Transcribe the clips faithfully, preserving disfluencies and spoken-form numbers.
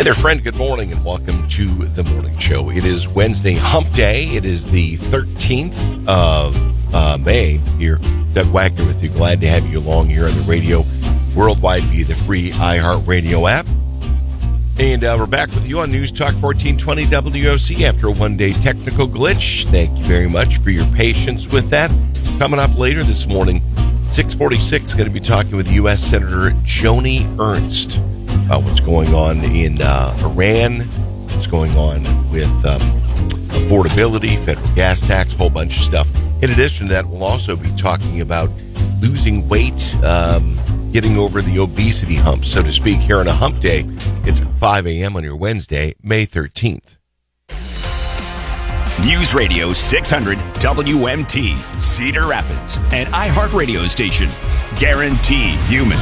Hey there, friend. Good morning and welcome to the morning show. It is Wednesday, Hump Day. It is the thirteenth of uh, May. Here, Doug Wagner with you. Glad to have you along here on the radio worldwide via the free iHeartRadio app. And uh, we're back with you on News Talk fourteen twenty W O C after a one-day technical glitch. Thank you very much for your patience with that. Coming up later this morning, six forty-six, going to be talking with U S Senator Joni Ernst about what's going on in uh, Iran, what's going on with um, affordability, federal gas tax, a whole bunch of stuff. In addition to that, we'll also be talking about losing weight, um, getting over the obesity hump, so to speak, here on a hump day. It's five a.m. on your Wednesday, May thirteenth. News Radio six hundred W M T, Cedar Rapids, an iHeartRadio station. Guarantee human.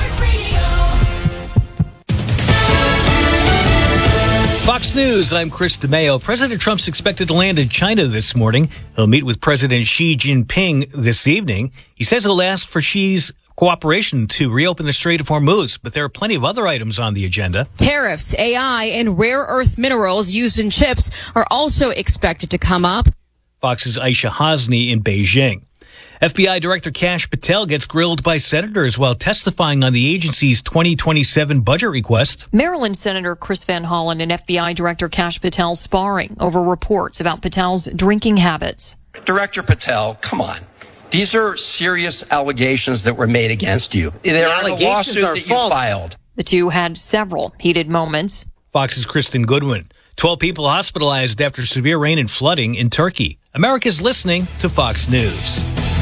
Fox News, I'm Chris DeMaio. President Trump's expected to land in China this morning. He'll meet with President Xi Jinping this evening. He says he'll ask for Xi's cooperation to reopen the Strait of Hormuz, but there are plenty of other items on the agenda. Tariffs, A I, and rare earth minerals used in chips are also expected to come up. Fox's Aisha Hasni in Beijing. F B I Director Kash Patel gets grilled by senators while testifying on the agency's twenty twenty-seven budget request. Maryland Senator Chris Van Hollen and F B I Director Kash Patel sparring over reports about Patel's drinking habits. Director Patel, come on. These are serious allegations that were made against you. They're the in a lawsuit that false. you filed. The two had several heated moments. Fox's Kristen Goodwin. twelve people hospitalized after severe rain and flooding in Turkey. America's listening to Fox News.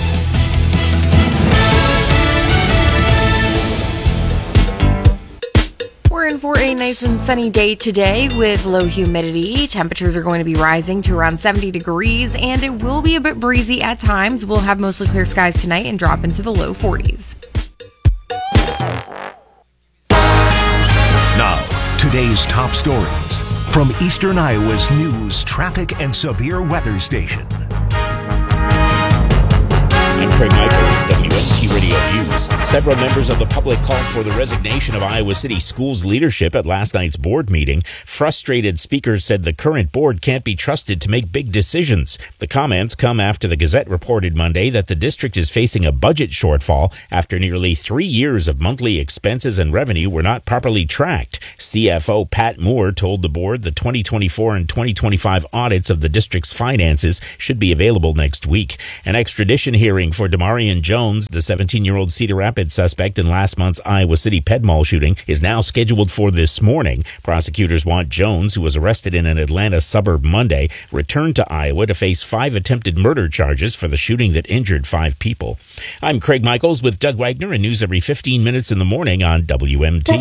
We're in for a nice and sunny day today with low humidity. Temperatures are going to be rising to around seventy degrees, and it will be a bit breezy at times. We'll have mostly clear skies tonight and drop into the low forties. Now, today's top stories from Eastern Iowa's news, traffic, and severe weather station. I'm Craig Michaels, W M T Radio News. Several members of the public called for the resignation of Iowa City Schools leadership at last night's board meeting. Frustrated speakers said the current board can't be trusted to make big decisions. The comments come after the Gazette reported Monday that the district is facing a budget shortfall after nearly three years of monthly expenses and revenue were not properly tracked. C F O Pat Moore told the board the twenty twenty-four and twenty twenty-five audits of the district's finances should be available next week. An extradition hearing for Damarian Jones, the seventeen-year-old Cedar Rapids suspect in last month's Iowa City Ped Mall shooting, is now scheduled for this morning. Prosecutors want Jones, who was arrested in an Atlanta suburb Monday, returned to Iowa to face five attempted murder charges for the shooting that injured five people. I'm Craig Michaels with Doug Wagner and news every fifteen minutes in the morning on W M T.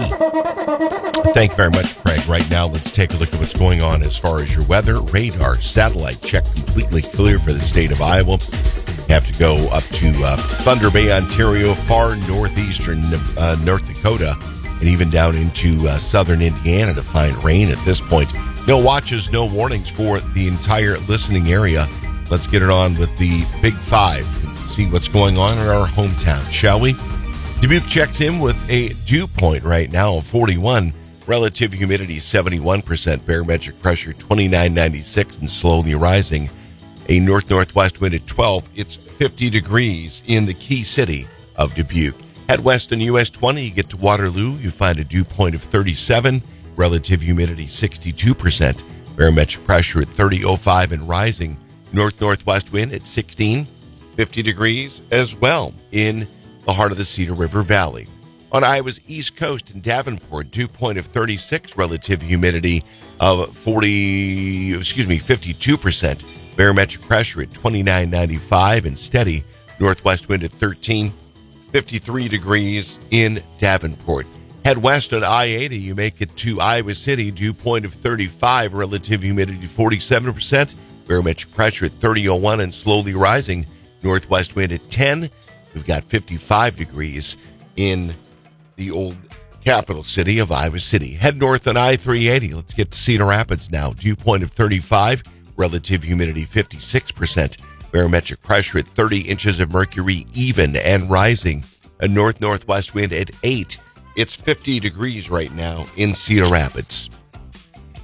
Thank you very much, Craig. Right now, let's take a look at what's going on as far as your weather. Radar satellite check completely clear for the state of Iowa. You have to go up to uh, Thunder Bay, Ontario, far northeastern uh, North Dakota, and even down into uh, southern Indiana to find rain at this point. No watches, no warnings for the entire listening area. Let's get it on with the Big Five and see what's going on in our hometown, shall we? Dubuque checks in with a dew point right now of forty-one. Relative humidity seventy-one percent. Barometric pressure twenty-nine ninety-six and slowly rising. A north-northwest wind at twelve. It's fifty degrees in the key city of Dubuque. Head west on U S twenty, you get to Waterloo. You find a dew point of thirty-seven. Relative humidity sixty-two percent. Barometric pressure at thirty oh five and rising. North-northwest wind at sixteen. fifty degrees as well in the heart of the Cedar River Valley. On Iowa's east coast in Davenport, dew point of thirty-six, relative humidity of forty, excuse me, fifty-two percent. Barometric pressure at twenty-nine ninety-five and steady. Northwest wind at thirteen, fifty-three degrees in Davenport. Head west on I eighty, you make it to Iowa City, dew point of thirty-five, relative humidity forty-seven percent. Barometric pressure at thirty oh one and slowly rising. Northwest wind at ten. We've got fifty-five degrees in the old capital city of Iowa City. Head north on I three eighty. Let's get to Cedar Rapids now. Dew point of thirty-five, relative humidity fifty-six percent. Barometric pressure at thirty inches of mercury, even and rising. A north-northwest wind at eight. It's fifty degrees right now in Cedar Rapids.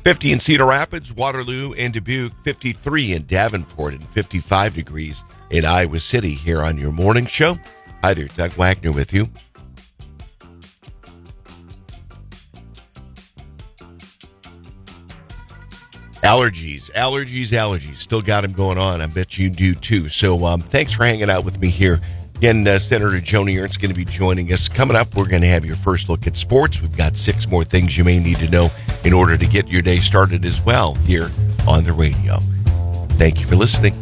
fifty in Cedar Rapids, Waterloo, and Dubuque. fifty-three in Davenport, and fifty-five degrees in Iowa City here on your morning show. Hi there, Doug Wagner with you. Allergies, allergies, allergies. Still got them going on. I bet you do too. So um, thanks for hanging out with me here. Again, uh, Senator Joni Ernst is going to be joining us. Coming up, we're going to have your first look at sports. We've got six more things you may need to know in order to get your day started as well here on the radio. Thank you for listening.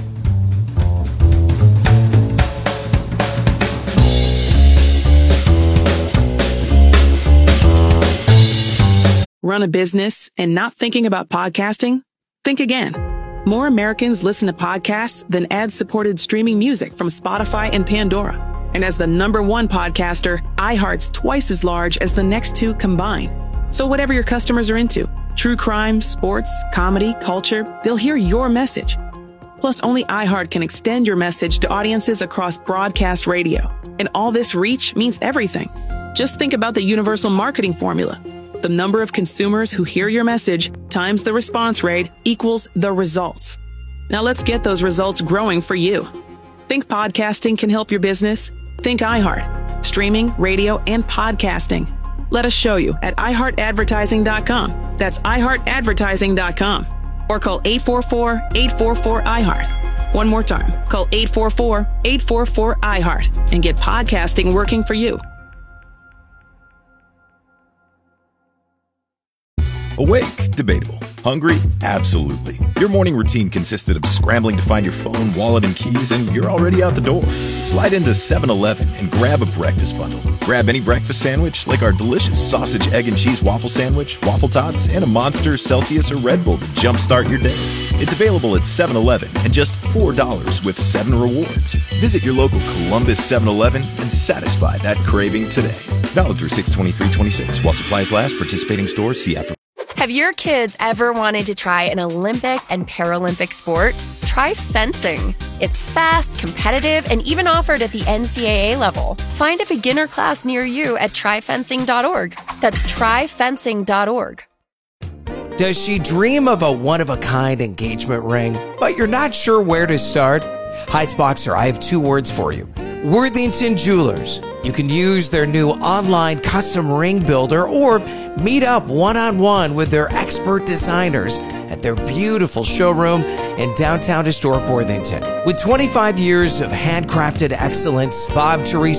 Run a business and not thinking about podcasting? Think again. More Americans listen to podcasts than ad-supported streaming music from Spotify and Pandora. And as the number one podcaster, iHeart's twice as large as the next two combined. So whatever your customers are into, true crime, sports, comedy, culture, they'll hear your message. Plus, only iHeart can extend your message to audiences across broadcast radio. And all this reach means everything. Just think about the universal marketing formula. The number of consumers who hear your message times the response rate equals the results. Now let's get those results growing for you. Think podcasting can help your business? Think iHeart. Streaming, radio, and podcasting. Let us show you at i heart advertising dot com. That's i heart advertising dot com. Or call eight four four, eight four four, I heart. One more time. Call eight four four, eight four four, I heart and get podcasting working for you. Awake? Debatable. Hungry? Absolutely. Your morning routine consisted of scrambling to find your phone, wallet, and keys, and you're already out the door. Slide into seven eleven and grab a breakfast bundle. Grab any breakfast sandwich, like our delicious sausage, egg, and cheese waffle sandwich, waffle tots, and a Monster, Celsius, or Red Bull to jumpstart your day. It's available at seven eleven and just four dollars with seven rewards. Visit your local Columbus seven eleven and satisfy that craving today. Valid through six twenty-three twenty-six. While supplies last, participating stores, see app for. Have your kids ever wanted to try an Olympic and Paralympic sport? Try fencing. It's fast, competitive, and even offered at the N C double A level. Find a beginner class near you at try fencing dot org. That's try fencing dot org. Does she dream of a one-of-a-kind engagement ring, but you're not sure where to start? Heights Boxer, I have two words for you. Worthington Jewelers. You can use their new online custom ring builder or meet up one-on-one with their expert designers at their beautiful showroom in downtown historic Worthington. With twenty-five years of handcrafted excellence, Bob Teresa